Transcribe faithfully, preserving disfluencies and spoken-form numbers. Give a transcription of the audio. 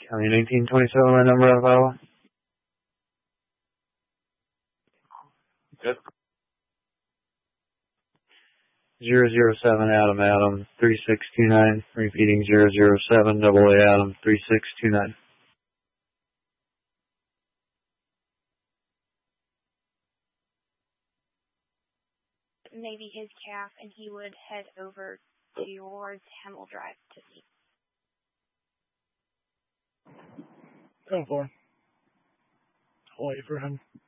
County nineteen twenty-seven, my number on file. Good. Zero zero seven Adam Adam three six two nine. Repeating zero zero seven double A Adam three six two nine. Maybe his calf, and he would head over towards Hemel Drive to see. Ten four. I'll wait for him.